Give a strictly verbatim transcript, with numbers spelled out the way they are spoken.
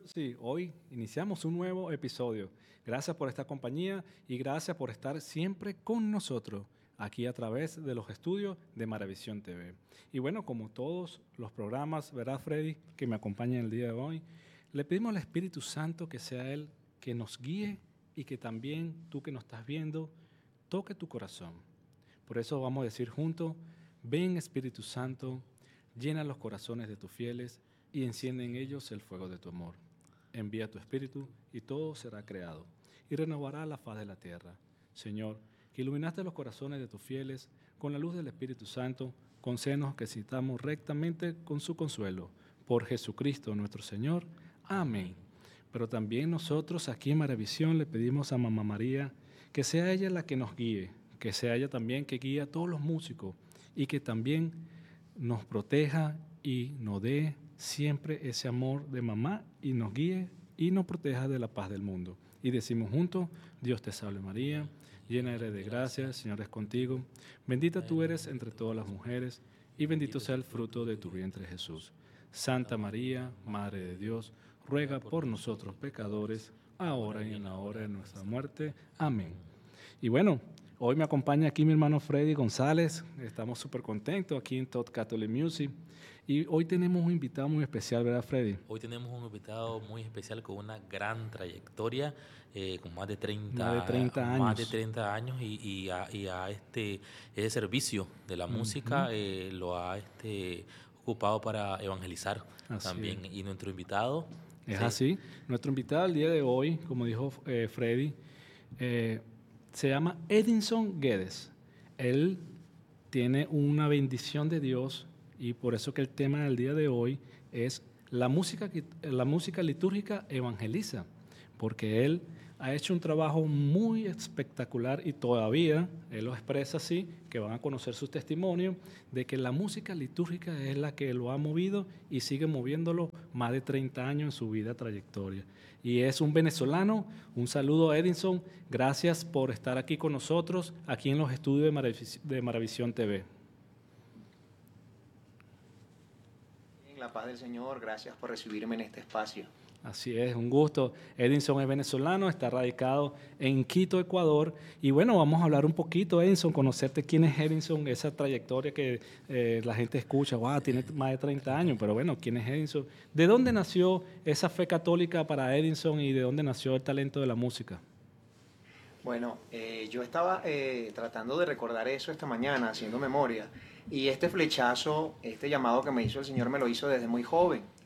Sí, hoy iniciamos un nuevo episodio. Gracias por esta compañía y gracias por estar siempre con nosotros aquí a través de los estudios de Maravisión T V. Y bueno, como todos los programas, ¿verdad, Freddy? Que me acompañan el día de hoy, le pedimos al Espíritu Santo que sea Él que nos guíe y que también tú que nos estás viendo, toque tu corazón. Por eso vamos a decir juntos, ven Espíritu Santo, llena los corazones de tus fieles y enciende en ellos el fuego de tu amor. Envía tu Espíritu y todo será creado y renovará la faz de la tierra. Señor, que iluminaste los corazones de tus fieles con la luz del Espíritu Santo, concédenos que citamos rectamente con su consuelo. Por Jesucristo nuestro Señor. Amén. Pero también nosotros aquí en Maravisión le pedimos a Mamá María que sea ella la que nos guíe, que sea ella también que guíe a todos los músicos y que también nos proteja y nos dé siempre ese amor de mamá y nos guíe y nos proteja de la paz del mundo. Y decimos juntos, Dios te salve María, llena eres de gracia, el Señor es contigo, bendita tú eres entre todas las mujeres y bendito sea el fruto de tu vientre Jesús. Santa María, Madre de Dios, ruega por nosotros pecadores, ahora y en la hora de nuestra muerte. Amén. Y bueno, hoy me acompaña aquí mi hermano Freddy González. Estamos súper contentos aquí en Todd Catholic Music. Y hoy tenemos un invitado muy especial, ¿verdad, Freddy? Hoy tenemos un invitado muy especial con una gran trayectoria, eh, con más de Más de treinta, treinta más de años. treinta años y, y a, y a este ese servicio de la Ujú. música eh, lo ha este, ocupado para evangelizar Así es. también. Y nuestro invitado, Es sí, así. Nuestro invitado el día de hoy, como dijo eh, Freddy, eh, se llama Edinson Guedes. Él tiene una bendición de Dios y por eso que el tema del día de hoy es la música, que- la música litúrgica evangeliza, porque él ha hecho un trabajo muy espectacular y todavía él lo expresa así, que van a conocer su testimonio, de que la música litúrgica es la que lo ha movido y sigue moviéndolo más de treinta años en su vida trayectoria. Y es un venezolano. Un saludo a Edinson, gracias por estar aquí con nosotros, aquí en los estudios de, Maravis de Maravisión T V. En la paz del Señor, gracias por recibirme en este espacio. Así es, un gusto. Edinson es venezolano, está radicado en Quito, Ecuador. Y bueno, vamos a hablar un poquito, Edinson, conocerte quién es Edinson, esa trayectoria que eh, la gente escucha, wow, tiene más de treinta años, pero bueno, ¿quién es Edinson? ¿De dónde nació esa fe católica para Edinson y de dónde nació el talento de la música? Bueno, eh, yo estaba eh, tratando de recordar eso esta mañana, haciendo memoria, y este flechazo, este llamado que me hizo el Señor me lo hizo desde muy joven.